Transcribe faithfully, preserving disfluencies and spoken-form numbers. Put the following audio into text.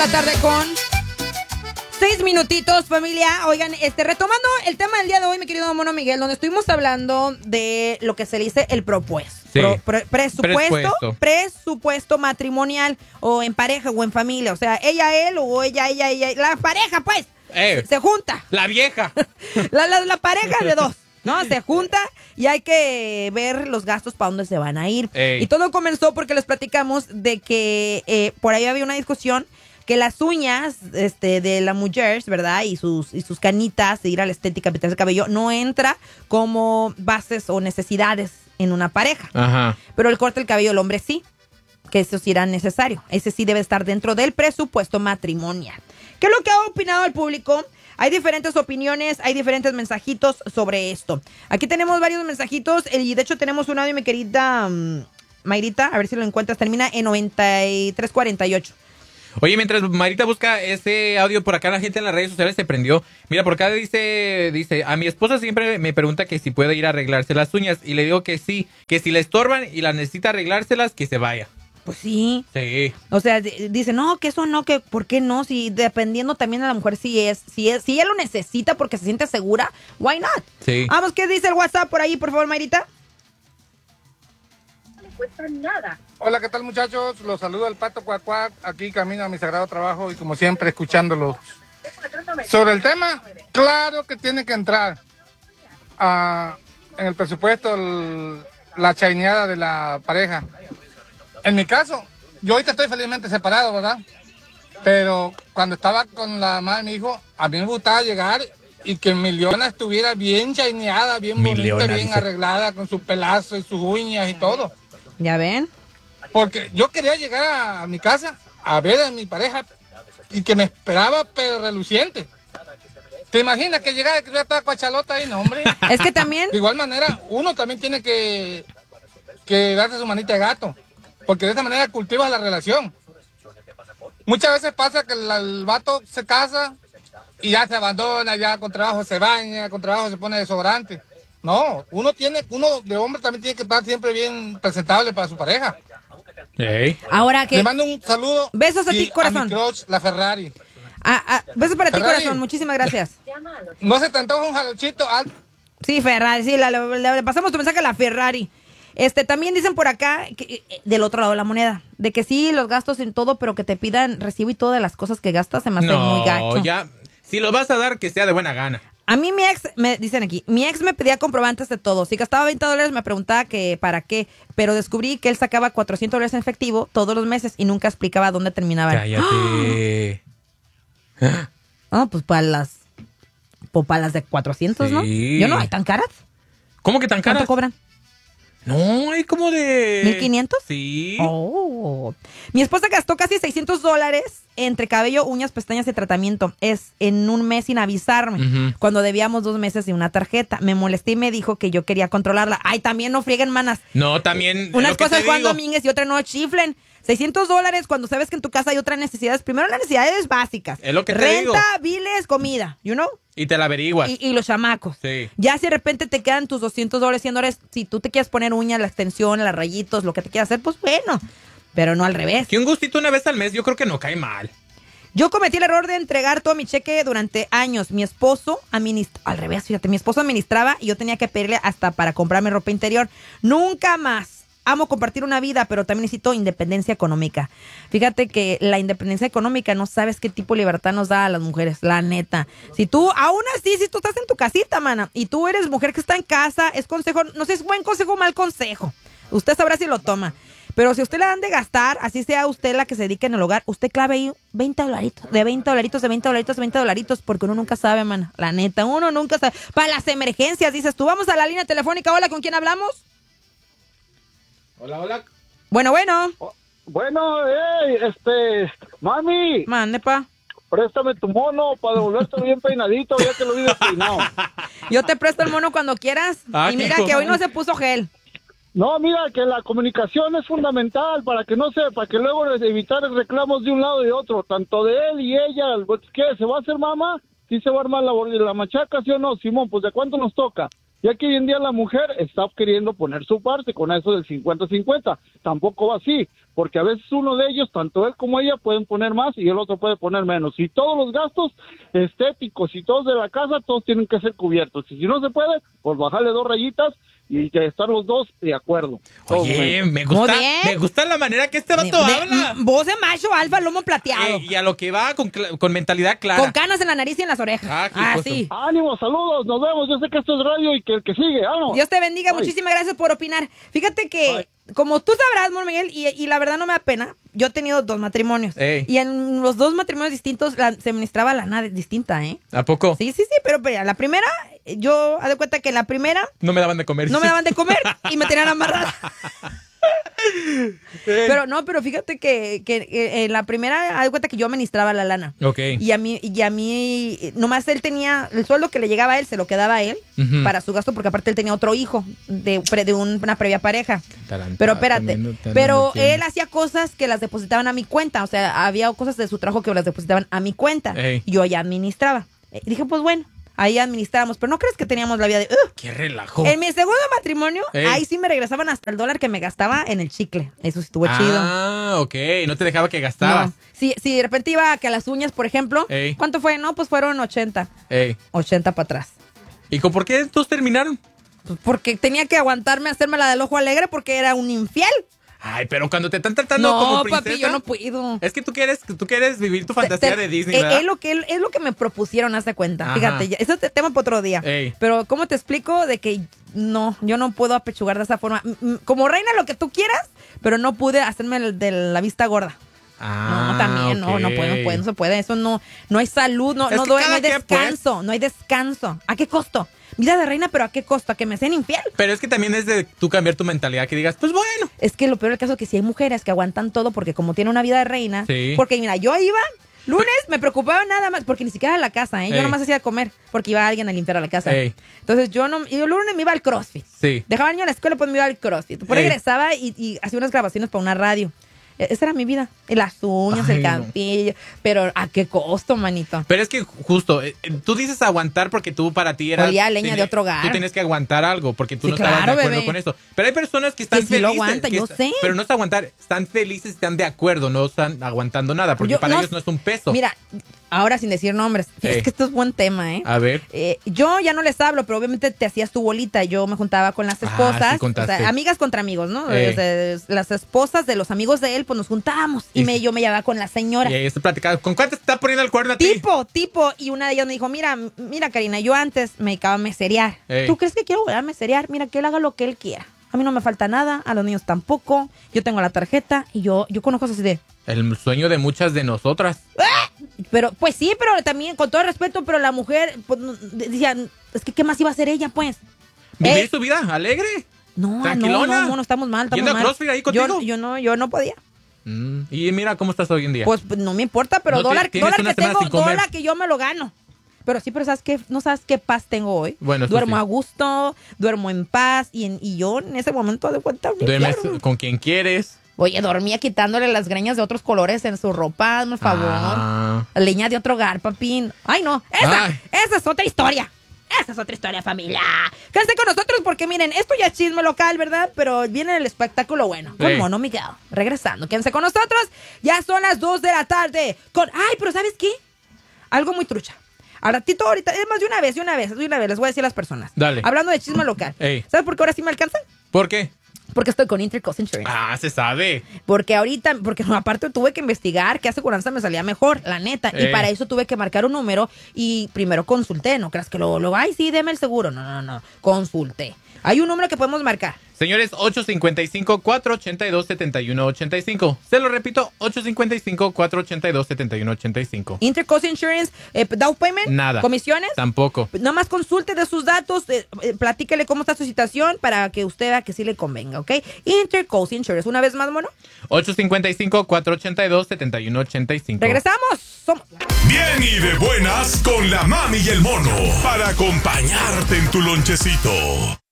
la tarde con seis minutitos, familia. Oigan, este, retomando el tema del día de hoy, mi querido Mono Miguel, donde estuvimos hablando de lo que se le dice el propuesto. Sí. Pro, pre, presupuesto, presupuesto. presupuesto matrimonial o en pareja o en familia. O sea, ella, él o ella, ella, ella. La pareja, pues, Eh, se junta. La vieja. La, la, la pareja de dos, ¿no? Se junta y hay que ver los gastos para dónde se van a ir. Ey. Y todo comenzó porque les platicamos de que eh, por ahí había una discusión que las uñas este, de la mujer, ¿verdad? Y sus, y sus canitas de ir a la estética, pintarse el cabello, no entra como bases o necesidades en una pareja. Ajá. Pero el corte del cabello del hombre sí, que eso sí era necesario. Ese sí debe estar dentro del presupuesto matrimonial. ¿Qué es lo que ha opinado el público? Hay diferentes opiniones, hay diferentes mensajitos sobre esto. Aquí tenemos varios mensajitos y de hecho tenemos un audio, mi querida um, Mayrita, a ver si lo encuentras, termina en noventa y tres cuarenta y ocho. Oye, mientras Marita busca ese audio por acá, la gente en las redes sociales se prendió. Mira, por acá dice, dice, a mi esposa siempre me pregunta que si puede ir a arreglarse las uñas. Y le digo que sí, que si le estorban y la necesita arreglárselas, que se vaya. Pues sí. Sí. O sea, d- dice, no, que eso no, que ¿por qué no? Si dependiendo también de la mujer si es, si es, si ella lo necesita porque se siente segura, why not? Sí. Vamos, ¿qué dice el WhatsApp por ahí, por favor, Mayrita? No le cuesta nada. Hola, ¿qué tal, muchachos? Los saludo al Pato Cuacuac, aquí camino a mi sagrado trabajo y como siempre escuchándolos. Sobre el tema, claro que tiene que entrar ah, en el presupuesto el- la chaineada de la pareja. En mi caso, yo ahorita estoy felizmente separado, ¿verdad? Pero cuando estaba con la madre de mi hijo, a mí me gustaba llegar y que mi Leona estuviera bien chaineada, bien Mi bonita, Leona, bien dice. arreglada, con sus pelazos y sus uñas y todo. ¿Ya ven? Porque yo quería llegar a, a mi casa a ver a mi pareja y que me esperaba pero reluciente. ¿Te imaginas que llegara que yo estaba cuachalota ahí? No, hombre. Es que también, De igual manera, uno también tiene que, que darse su manita de gato. Porque de esa manera cultivas la relación. Muchas veces pasa que el, el vato se casa y ya se abandona, ya con trabajo se baña, con trabajo se pone desodorante. No, uno tiene, uno de hombre también tiene que estar siempre bien presentable para su pareja. Ey. ahora que... Le mando un saludo. Besos a y ti, corazón. A mi crush, la Ferrari. Ah, ah, besos para ti, Ferrari. corazón, muchísimas gracias. No se te antoja un jalochito alto. Sí, Ferrari, sí, la- la- le pasamos tu mensaje a la Ferrari. Este, también dicen por acá, que, eh, del otro lado de la moneda, de que sí, los gastos en todo, pero que te pidan recibo y todo de las cosas que gastas se me hace muy No, gacho. ya. Si lo vas a dar, que sea de buena gana. A mí mi ex, me dicen aquí, mi ex me pedía comprobantes de todo. Si gastaba veinte dólares me preguntaba que para qué, pero descubrí que él sacaba cuatrocientos dólares en efectivo todos los meses y nunca explicaba dónde terminaba. Cállate. Ah, pues para las, pues para las de cuatrocientos, ¿no? Sí. Yo no, hay tan caras. ¿Cómo que tan ¿Cuánto caras? cobran? No, hay como de... ¿mil quinientos? Sí. Oh. Mi esposa gastó casi seiscientos dólares entre cabello, uñas, pestañas y tratamiento. Es en un mes sin avisarme. Ujú. Cuando debíamos dos meses de una tarjeta. Me molesté y me dijo que yo quería controlarla. Ay, también no frieguen, manas. No, también... Unas lo que cosas te Juan digo. Domínguez y otras no chiflen. seiscientos dólares cuando sabes que en tu casa hay otras necesidades. Primero las necesidades básicas. Es lo que te Renta, digo. biles, comida. You know? Y te la averiguas. Y, y los chamacos. Sí. Ya si de repente te quedan tus doscientos dólares, cien dólares, si tú te quieres poner uñas, la extensión, las rayitos, lo que te quieras hacer, pues bueno. Pero no al revés. Que un gustito una vez al mes, yo creo que no cae mal. Yo cometí el error de entregar todo mi cheque durante años. Mi esposo administraba, al revés, fíjate, mi esposo administraba y yo tenía que pedirle hasta para comprarme ropa interior. Nunca más. Amo compartir una vida, pero también necesito independencia económica. Fíjate que la independencia económica no sabes qué tipo de libertad nos da a las mujeres, la neta. Si tú, aún así, si tú estás en tu casita, mana, y tú eres mujer que está en casa, es consejo, no sé, es buen consejo o mal consejo. Usted sabrá si lo toma. Pero si usted le dan de gastar, así sea usted la que se dedique en el hogar, usted clave ahí veinte dolaritos, de veinte dolaritos, de veinte dolaritos, de veinte dolaritos, porque uno nunca sabe, man. La neta, uno nunca sabe. Para las emergencias, dices tú, vamos a la línea telefónica. Hola, ¿con quién hablamos? Hola, hola. Bueno, bueno. Bueno, hey, este, mami, Mande, pa. préstame tu mono para devolverte bien peinadito, ya que lo vi despeinado. Yo te presto el mono cuando quieras. Ah, y mira qué que hoy no cool. se puso gel. No, mira, que la comunicación es fundamental para que no se, para que luego evitar reclamos de un lado y de otro, tanto de él y ella. ¿Qué? ¿Se va a hacer mamá? ¿Sí se va a armar la, la machaca, sí o no, Simón? Pues ¿de cuánto nos toca? Ya que hoy en día la mujer está queriendo poner su parte con eso del cincuenta cincuenta. Tampoco va así. porque a veces uno de ellos, tanto él como ella, pueden poner más y el otro puede poner menos. Y todos los gastos estéticos y todos de la casa, todos tienen que ser cubiertos. Y si no se puede, pues bajarle dos rayitas y que estar los dos de acuerdo. Oye, me gusta, me gusta la manera que este vato de, habla. De, voz de macho alfa, lomo plateado. Eh, y a lo que va con, con mentalidad clara. Con canas en la nariz y en las orejas. Ah, ah sí. Ánimo, saludos, nos vemos. Yo sé que esto es radio y que el que sigue, ánimo. Dios te bendiga, Bye. Muchísimas gracias por opinar. Fíjate que, Bye. como tú sabrás, Mon Miguel, y, y la verdad no me da pena, yo he tenido dos matrimonios. Ey. Y en los dos matrimonios distintos la, se administraba lana distinta, ¿eh? ¿A poco? Sí, sí, sí, pero, pero la primera, yo, haz de cuenta que en la primera... No me daban de comer. No me daban de comer y me tenían amarrada. Pero no, pero fíjate que, que, que en la primera, haz de cuenta que yo administraba la lana. Ok. Y a mí, y a mí, nomás él tenía, el sueldo que le llegaba a él, se lo quedaba a él uh-huh. para su gasto, porque aparte él tenía otro hijo de, de un, una previa pareja. Tarantá, pero espérate, también, también pero él hacía cosas que las depositaban a mi cuenta, o sea, había cosas de su trabajo que las depositaban a mi cuenta. Ey. Y yo ya administraba. Y dije, pues bueno. Ahí administrábamos, pero ¿no crees que teníamos la vida de... Uh, ¡Qué relajo! En mi segundo matrimonio, Ey. ahí sí me regresaban hasta el dólar que me gastaba en el chicle. Eso sí estuvo ah, chido. Ah, ok. No te dejaba que gastabas. No. Si, si de repente iba a que a las uñas, por ejemplo, Ey. ¿cuánto fue? No, pues fueron ochenta. Ey. ochenta para atrás. ¿Y con por qué estos terminaron? Pues porque tenía que aguantarme a hacerme la del ojo alegre porque era un infiel. Ay, pero cuando te están tratando no, como princesa... No, papi, yo no puedo. Es que tú quieres, tú quieres vivir tu fantasía te, te, de Disney, ¿verdad? Es lo que, es lo que me propusieron, haz de cuenta. Ajá. Fíjate, eso es tema para otro día. Ey. Pero, ¿cómo te explico? De que no, yo no puedo apechugar de esa forma. Como reina, lo que tú quieras, pero no pude hacerme el de la vista gorda. Ah, no, también, okay. no, no puede, no puede, no se puede. Eso no, no hay salud, no, no, no hay descanso, pues. no hay descanso. ¿A qué costo? Vida de reina, pero ¿a qué costo? ¿A que me sean infiel? Pero es que también es de tú cambiar tu mentalidad, que digas, pues bueno. Es que lo peor del caso es que si hay mujeres que aguantan todo porque como tiene una vida de reina, sí. porque mira, yo iba, lunes me preocupaba nada más, porque ni siquiera a la casa, ¿eh? Yo Ey. nomás hacía comer, porque iba alguien a limpiar a la casa. Ey. Entonces yo no, yo lunes me iba al CrossFit. Sí. Dejaba al niño a la escuela, pues me iba al CrossFit. Después Ey. regresaba y, y hacía unas grabaciones para una radio. Esa era mi vida. Las uñas, Ay, el campillo. No. Pero ¿a qué costo, manito? Pero es que justo, eh, tú dices aguantar porque tú para ti era... Olía leña ten, de otro hogar. Tú tienes que aguantar algo porque tú sí, no estabas claro, de acuerdo bebé. con eso. Pero hay personas que están que felices. Sí lo aguanta, que yo está, sé. Pero no es aguantar, están felices, están de acuerdo, no están aguantando nada porque yo, para no, ellos no es un peso. Mira, ahora sin decir nombres, Ey. es que esto es buen tema, ¿eh? A ver. Eh, yo ya no les hablo, pero obviamente te hacías tu bolita. Yo me juntaba con las esposas. Ah, sí, o sea, amigas contra amigos, ¿no? O sea, las esposas de los amigos de él, pues nos juntábamos y, y me, yo me llevaba con la señora. Y ahí estoy platicando. ¿Con cuánto te está poniendo el cuerno a ti? Tipo, tipo. Y una de ellas me dijo, mira, mira, Karina, yo antes me dedicaba a meserear. Ey. ¿Tú crees que quiero volver a meserear? Mira, que él haga lo que él quiera. A mí no me falta nada, a los niños tampoco. Yo tengo la tarjeta y yo, yo conozco así de... El sueño de muchas de nosotras. ¡Ah! Pero, pues sí, pero también, con todo respeto, pero la mujer, pues, decía, es que ¿qué más iba a hacer ella, pues? ¿Vivir eh, su vida alegre? No, no, no, no, no, estamos mal, estamos ¿Yendo mal. a CrossFit ahí contigo? Yo, yo no, yo no podía. Mm, y mira cómo estás hoy en día. Pues, pues no me importa, pero no dólar, dólar que tengo, dólar que yo me lo gano. Pero sí, pero ¿sabes qué? No sabes qué paz tengo hoy. Bueno, duermo sí. a gusto, duermo en paz y, en, y yo en ese momento de cuenta... Duermes claro. con quien quieres. Oye, dormía quitándole las greñas de otros colores en su ropa, por favor. Ah. Leña de otro hogar, papín. Ay, no. Esa, esa es otra historia. Esa es otra historia, familia. Quédense con nosotros porque, miren, esto ya es chisme local, ¿verdad? Pero viene el espectáculo bueno. Con hey. Mono Miguel. Regresando. Quédense con nosotros. Ya son las dos de la tarde. Con... Ay, pero ¿sabes qué? Algo muy trucha. Al ratito, ahorita, es más, de una vez, de una vez, de una vez, les voy a decir a las personas. Dale. Hablando de chisme local. Hey. ¿Sabes por qué ahora sí me alcanzan? ¿Por qué? Porque estoy con Intercoast Insurance. Ah, se sabe. Porque ahorita, porque no, aparte tuve que investigar qué aseguranza me salía mejor, la neta. Eh. Y para eso tuve que marcar un número y primero consulté. No creas que luego, luego, ay, sí, deme el seguro. No, no, no. Consulté. Hay un número que podemos marcar. Señores, ocho cinco cinco, cuatro ocho dos, siete uno ocho cinco. Se lo repito, ocho cinco cinco, cuatro ocho dos, siete uno ocho cinco. Intercoast Insurance, eh, down payment, nada. ¿Comisiones? Tampoco. Nada más consulte de sus datos, eh, eh, platíquele cómo está su situación para que usted vea que sí le convenga, ¿ok? Intercoast Insurance, una vez más, mono. ocho cinco cinco, cuatro ocho dos, siete uno ocho cinco. Regresamos. Somos... Bien y de buenas con la mami y el mono para acompañarte en tu lonchecito.